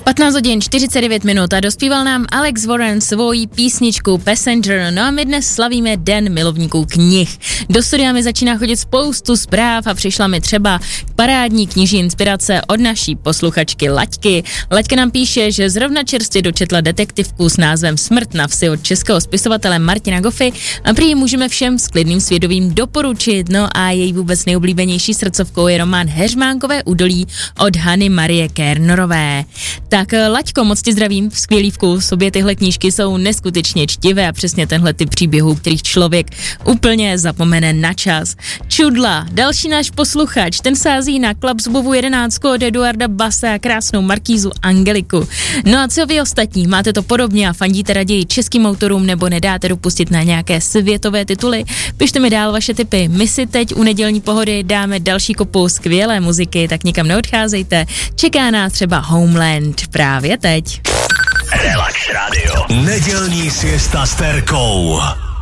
15 hodin 49 minut a dospíval nám Alex Warren svoji písničku Passenger. No a my dnes slavíme Den milovníků knih. Do studia mi začíná chodit spoustu zpráv a přišla mi třeba parádní knižní inspirace od naší posluchačky Laďky. Laďka nám píše, že zrovna čerstvě dočetla detektivku s názvem Smrt na vsi od českého spisovatele Martina Goffy a prý můžeme všem s klidným svědomím doporučit. No a její vůbec nejoblíbenější srdcovkou je román Heřmánkové údolí od Hany Marie Kernorové. Tak Laďko, moc ti zdravím, skvělý vkus, obě tyhle knížky jsou neskutečně čtivé a přesně tenhle typ příběhů, kterých člověk úplně zapomene na čas. Čudla, další náš posluchač, ten sází na Klapsbovu 11 od Eduarda Basa a krásnou markízu Angeliku. No a co vy ostatní, máte to podobně a fandíte raději českým autorům nebo nedáte dopustit na nějaké světové tituly? Pište mi dál vaše tipy, my si teď u nedělní pohody dáme další kopu skvělé muziky, tak nikam neodcházejte, čeká nás třeba Homeland právě teď. Relax Radio. Nedělní siesta s Terkou.